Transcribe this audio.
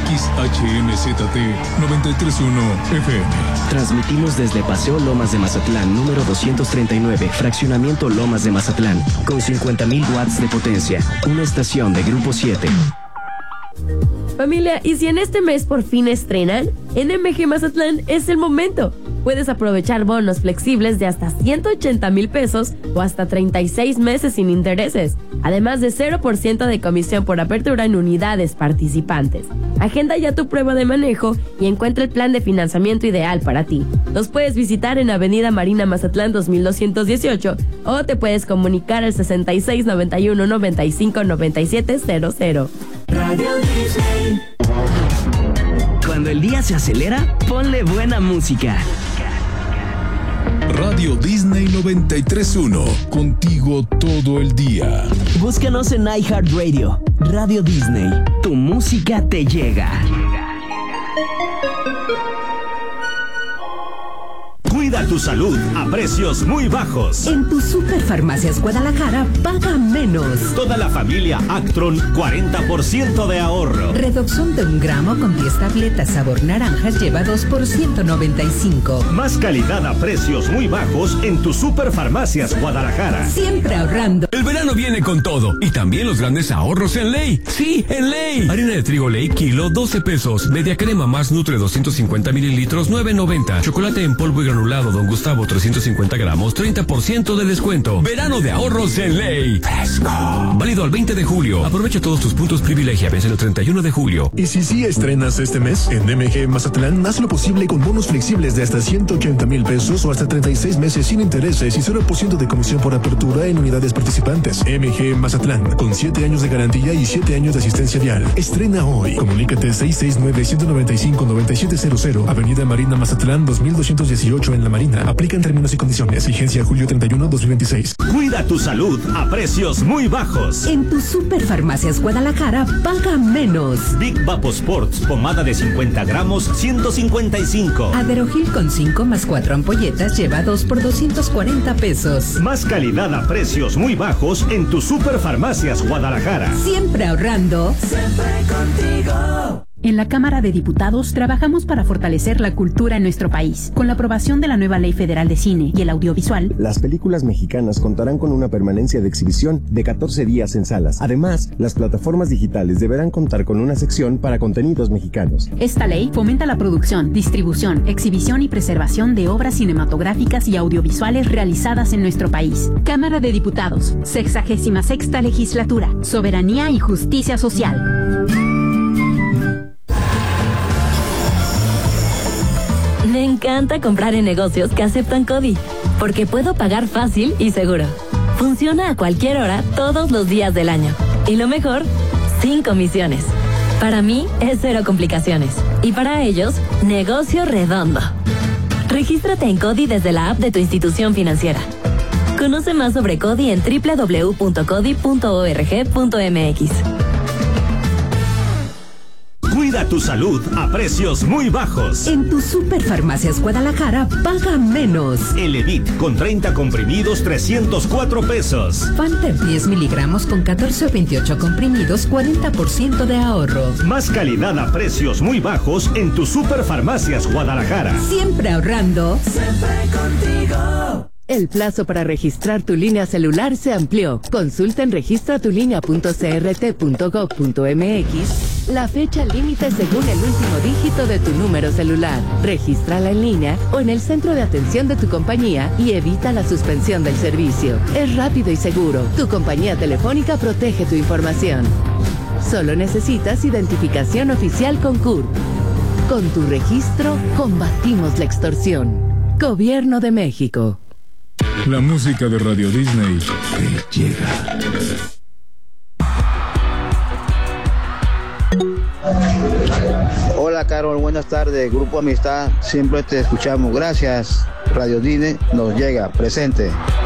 XHMZT 931 FM. Transmitimos desde Paseo Lomas de Mazatlán, número 239, Fraccionamiento Lomas de Mazatlán, con 50,000 watts de potencia. Una estación de Grupo 7. Familia, y si en este mes por fin estrenan, en MG Mazatlán es el momento. Puedes aprovechar bonos flexibles de hasta 180,000 pesos o hasta 36 meses sin intereses, además de 0% de comisión por apertura en unidades participantes. Agenda ya tu prueba de manejo y encuentra el plan de financiamiento ideal para ti. Nos puedes visitar en Avenida Marina Mazatlán 2218 o te puedes comunicar al 66 91 95 97 00. Radio Disney. Cuando el día se acelera, ponle buena música. Radio Disney 93.1, contigo todo el día. Búscanos en iHeartRadio. Radio Disney, tu música te llega. Cuida tu salud a precios muy bajos. En tu Superfarmacias Guadalajara, paga menos. Toda la familia Actron, 40% de ahorro. Redoxón de 1 gramo con 10 tabletas sabor naranja lleva 2 por 195. Más calidad a precios muy bajos en tu Superfarmacias Guadalajara. Siempre ahorrando. El verano viene con todo y también los grandes ahorros en Ley. Sí, en Ley. Harina de trigo Ley, kilo, 12 pesos. Media crema más Nutre, 250 mililitros, 9.90. Chocolate en polvo y granulado Don Gustavo, 350 gramos, 30% de descuento. Verano de ahorros en Ley. Fresco. Válido al 20 de julio. Aprovecha todos tus puntos privilegia. Vence el 31 de julio. Y si sí estrenas este mes, en MG Mazatlán, haz lo posible con bonos flexibles de hasta 180,000 pesos o hasta 36 meses sin intereses y 0% de comisión por apertura en unidades participantes. MG Mazatlán, con 7 años de garantía y 7 años de asistencia vial. Estrena hoy. Comunícate 669-195-9700, Avenida Marina Mazatlán, 2218 en La Marina. Aplican términos y condiciones. Vigencia julio 31, 2026. Cuida tu salud a precios muy bajos. En tu Superfarmacias Guadalajara, paga menos. Big Vapo Sports, pomada de 50 gramos, 155. Aderogil con 5 más 4 ampolletas lleva 2 por 240 pesos. Más calidad a precios muy bajos en tu Superfarmacias Guadalajara. Siempre ahorrando. Siempre contigo. En la Cámara de Diputados trabajamos para fortalecer la cultura en nuestro país. Con la aprobación de la nueva Ley Federal de Cine y el Audiovisual, las películas mexicanas contarán con una permanencia de exhibición de 14 días en salas. Además, las plataformas digitales deberán contar con una sección para contenidos mexicanos. Esta ley fomenta la producción, distribución, exhibición y preservación de obras cinematográficas y audiovisuales realizadas en nuestro país. Cámara de Diputados, 66ª Legislatura, Soberanía y Justicia Social. Me encanta comprar en negocios que aceptan CODI, porque puedo pagar fácil y seguro. Funciona a cualquier hora, todos los días del año. Y lo mejor, sin comisiones. Para mí es cero complicaciones. Y para ellos, negocio redondo. Regístrate en CODI desde la app de tu institución financiera. Conoce más sobre CODI en www.codi.org.mx. Cuida tu salud a precios muy bajos. En tu Superfarmacias Guadalajara, paga menos. Elevit con 30 comprimidos, 304 pesos. Panther 10 miligramos con 14 o 28 comprimidos, 40% de ahorro. Más calidad a precios muy bajos en tu Superfarmacias Guadalajara. Siempre ahorrando. Siempre contigo. El plazo para registrar tu línea celular se amplió. Consulta en registratulinea.crt.gov.mx la fecha límite según el último dígito de tu número celular. Regístrala en línea o en el centro de atención de tu compañía y evita la suspensión del servicio. Es rápido y seguro. Tu compañía telefónica protege tu información. Solo necesitas identificación oficial con CURP. Con tu registro, combatimos la extorsión. Gobierno de México. La música de Radio Disney te llega. Hola Carol, buenas tardes, Grupo Amistad, siempre te escuchamos, gracias, Radio Disney nos llega, presente.